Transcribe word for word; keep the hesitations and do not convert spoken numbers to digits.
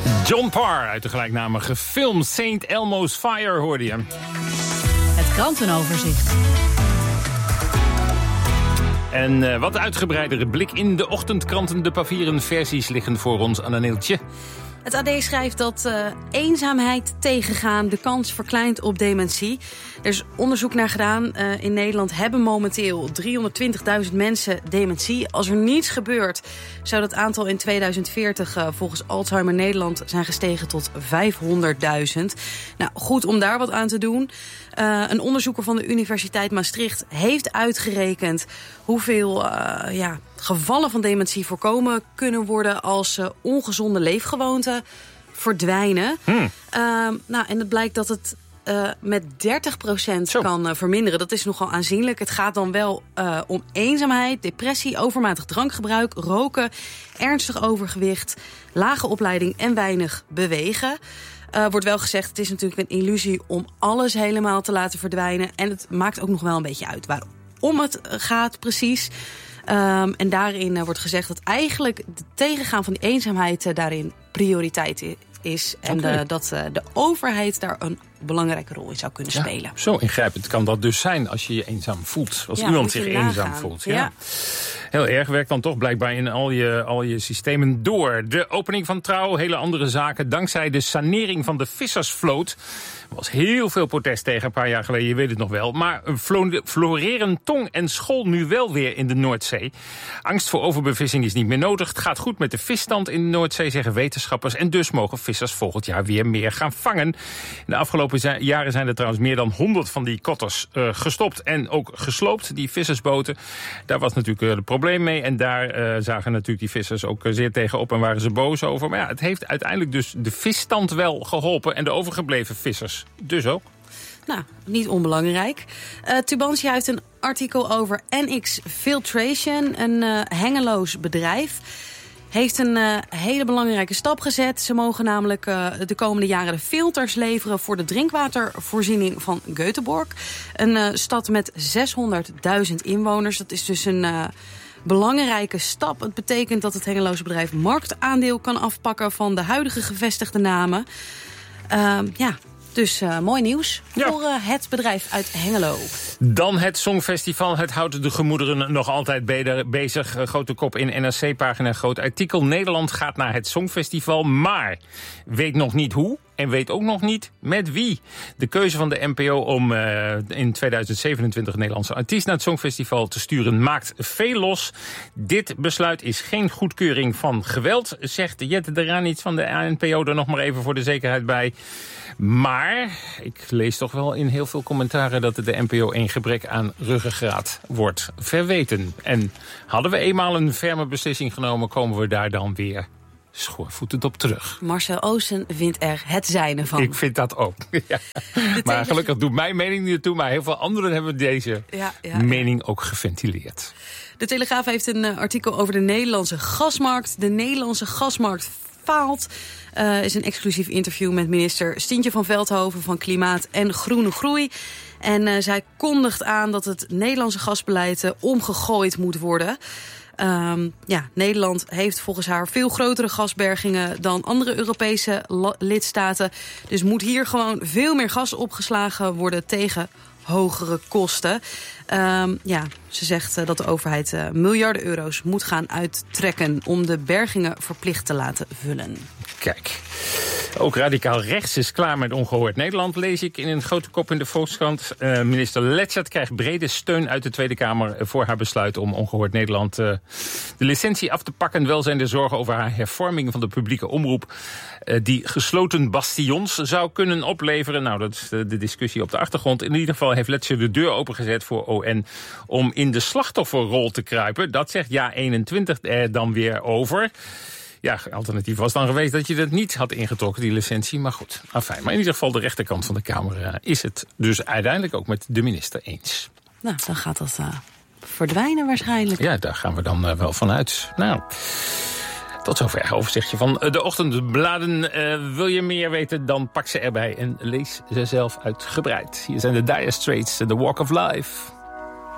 John Parr uit de gelijknamige film Saint Elmo's Fire hoorde je. Het krantenoverzicht. En uh, wat uitgebreidere blik in de ochtendkranten. De papieren versies liggen voor ons aan een eeltje. Het A D schrijft dat uh, eenzaamheid tegengaan de kans verkleint op dementie. Er is onderzoek naar gedaan. Uh, in Nederland hebben momenteel driehonderdtwintigduizend mensen dementie. Als er niets gebeurt, zou dat aantal in tweeduizend veertig uh, volgens Alzheimer Nederland zijn gestegen tot vijfhonderdduizend. Nou, goed om daar wat aan te doen. Uh, een onderzoeker van de Universiteit Maastricht heeft uitgerekend hoeveel uh, ja, gevallen van dementie voorkomen kunnen worden als uh, ongezonde leefgewoonten verdwijnen. Hmm. Uh, nou, en het blijkt dat het uh, met dertig procent Zo. kan uh, verminderen. Dat is nogal aanzienlijk. Het gaat dan wel uh, om eenzaamheid, depressie, overmatig drankgebruik, roken, ernstig overgewicht, lage opleiding en weinig bewegen. Uh, wordt wel gezegd, het is natuurlijk een illusie om alles helemaal te laten verdwijnen. En het maakt ook nog wel een beetje uit waarom het gaat precies. Um, en daarin uh, wordt gezegd dat eigenlijk het tegengaan van die eenzaamheid uh, daarin prioriteit is. En okay. uh, dat uh, de overheid daar een belangrijke rol in zou kunnen ja, spelen. Zo ingrijpend kan dat dus zijn als je je eenzaam voelt. Als ja, iemand zich eenzaam nagaan. voelt. Ja. Ja. Heel erg, werkt dan toch blijkbaar in al je, al je systemen door. De opening van Trouw, hele andere zaken. Dankzij de sanering van de vissersvloot. Er was heel veel protest tegen een paar jaar geleden, je weet het nog wel. Maar floreren tong en school nu wel weer in de Noordzee. Angst voor overbevissing is niet meer nodig. Het gaat goed met de visstand in de Noordzee, zeggen wetenschappers. En dus mogen vissers volgend jaar weer meer gaan vangen. In de afgelopen jaren zijn er trouwens meer dan honderd van die kotters uh, gestopt en ook gesloopt. Die vissersboten, daar was natuurlijk uh, het probleem mee. En daar uh, zagen natuurlijk die vissers ook uh, zeer tegenop en waren ze boos over. Maar ja, het heeft uiteindelijk dus de visstand wel geholpen en de overgebleven vissers dus ook. Nou, niet onbelangrijk. Uh, Tubantia heeft een artikel over N X Filtration, een uh, Hengeloos bedrijf. Heeft een uh, hele belangrijke stap gezet. Ze mogen namelijk uh, de komende jaren de filters leveren voor de drinkwatervoorziening van Göteborg. Een uh, stad met zeshonderdduizend inwoners. Dat is dus een uh, belangrijke stap. Het betekent dat het Hengeloze bedrijf marktaandeel kan afpakken van de huidige gevestigde namen. Uh, ja... Dus uh, mooi nieuws ja. voor uh, het bedrijf uit Hengelo. Dan het Songfestival. Het houdt de gemoederen nog altijd bezig. Grote kop in N R C-pagina, groot artikel. Nederland gaat naar het Songfestival, maar weet nog niet hoe. En weet ook nog niet met wie. De keuze van de N P O om uh, in tweeduizend zevenentwintig een Nederlandse artiest naar het Songfestival te sturen maakt veel los. Dit besluit is geen goedkeuring van geweld, zegt Jette de Ranits van de N P O er nog maar even voor de zekerheid bij. Maar ik lees toch wel in heel veel commentaren dat de N P O een gebrek aan ruggengraat wordt verweten. En hadden we eenmaal een ferme beslissing genomen, komen we daar dan weer schoorvoetend op terug. Marcel Oosten vindt er het zijne van. Ik vind dat ook. Ja. Maar gelukkig doet mijn mening niet toe, maar heel veel anderen hebben deze ja, ja, mening ook geventileerd. De Telegraaf heeft een uh, artikel over de Nederlandse gasmarkt. De Nederlandse gasmarkt faalt. Uh, is een exclusief interview met minister Stientje van Veldhoven van Klimaat en Groene Groei. En uh, zij kondigt aan dat het Nederlandse gasbeleid uh, omgegooid moet worden. Um, ja, Nederland heeft volgens haar veel grotere gasbergingen dan andere Europese la- lidstaten. Dus moet hier gewoon veel meer gas opgeslagen worden tegen hogere kosten. Um, ja, ze zegt uh, dat de overheid uh, miljarden euro's moet gaan uittrekken om de bergingen verplicht te laten vullen. Kijk, ook radicaal rechts is klaar met ongehoord Nederland, lees ik in een grote kop in de Volkskrant. Uh, minister Letzert krijgt brede steun uit de Tweede Kamer voor haar besluit om ongehoord Nederland uh, de licentie af te pakken. Wel zijn er zorgen over haar hervorming van de publieke omroep, uh, die gesloten bastions zou kunnen opleveren. Nou, dat is de, de discussie op de achtergrond. In ieder geval heeft Letzert de deur opengezet voor O N om in de slachtofferrol te kruipen. Dat zegt Ja eenentwintig er dan weer over. Ja, alternatief was dan geweest dat je dat niet had ingetrokken, die licentie. Maar goed, afijn. Maar in ieder geval de rechterkant van de Kamer uh, is het dus uiteindelijk ook met de minister eens. Nou, dan gaat dat uh, verdwijnen waarschijnlijk. Ja, daar gaan we dan uh, wel vanuit. Nou, tot zover overzichtje van de ochtendbladen. Uh, wil je meer weten, dan pak ze erbij en lees ze zelf uitgebreid. Hier zijn de Dire Straits, The Walk of Life.